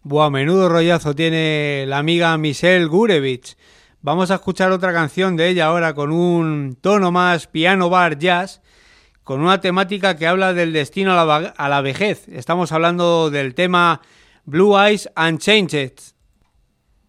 Buah, menudo rollazo tiene la amiga Michelle Gurevich. Vamos a escuchar otra canción de ella ahora con un tono más piano bar jazz, con una temática que habla del destino a la vejez. Estamos hablando del tema Blue Eyes Unchanged.